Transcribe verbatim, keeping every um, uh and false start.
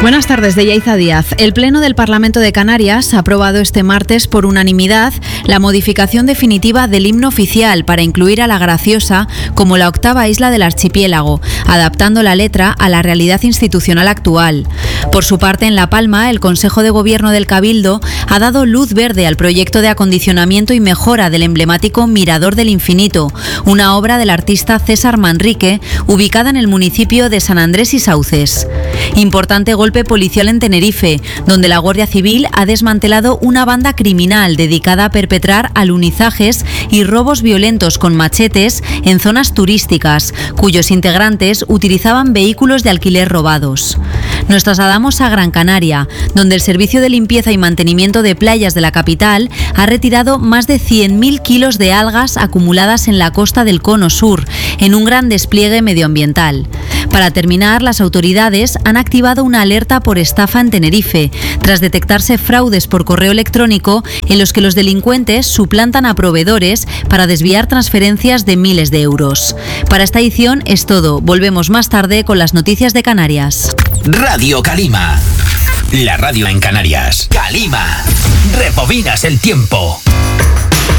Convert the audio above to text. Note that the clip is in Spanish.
Buenas tardes, de Yaiza Díaz. El Pleno del Parlamento de Canarias ha aprobado este martes por unanimidad la modificación definitiva del himno oficial para incluir a La Graciosa como la octava isla del archipiélago, adaptando la letra a la realidad institucional actual. Por su parte, en La Palma, el Consejo de Gobierno del Cabildo ha dado luz verde al proyecto de acondicionamiento y mejora del emblemático Mirador del Infinito, una obra del artista César Manrique, ubicada en el municipio de San Andrés y Sauces. Importante golpe policial en Tenerife, donde la Guardia Civil ha desmantelado una banda criminal dedicada a perpetrar alunizajes y robos violentos con machetes en zonas turísticas, cuyos integrantes utilizaban vehículos de alquiler robados. Nos trasladamos a Gran Canaria, donde el Servicio de Limpieza y Mantenimiento de Playas de la capital ha retirado más de cien mil kilos de algas acumuladas en la costa del Cono Sur, en un gran despliegue medioambiental. Para terminar, las autoridades han activado una alerta por estafa en Tenerife, tras detectarse fraudes por correo electrónico en los que los delincuentes suplantan a proveedores para desviar transferencias de miles de euros. Para esta edición es todo. Volvemos más tarde con las noticias de Canarias. Radio Calima, la radio en Canarias. Calima, rebobinas el tiempo.